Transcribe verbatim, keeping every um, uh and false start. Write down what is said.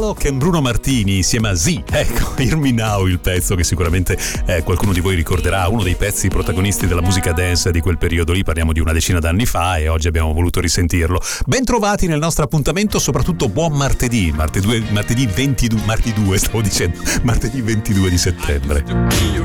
Now con Bruno Martini insieme a Z. Ecco, Hear Me Now, il pezzo che sicuramente eh, qualcuno di voi ricorderà, uno dei pezzi protagonisti della musica dance di quel periodo lì, parliamo di una decina d'anni fa e oggi abbiamo voluto risentirlo. Ben trovati nel nostro appuntamento, soprattutto buon martedì, martedì, martedì ventidue, martedì stavo dicendo, martedì ventidue di settembre.